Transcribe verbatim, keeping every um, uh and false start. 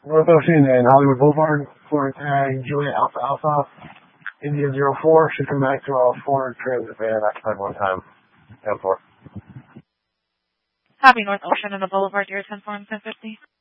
North Ocean and Hollywood Boulevard, Florida tag Juliet Alpha Alpha, India zero four, should come back to a Ford Transit van occupied one time. ten four. Copy North Ocean and the Boulevard, dear ten four and ten fifty.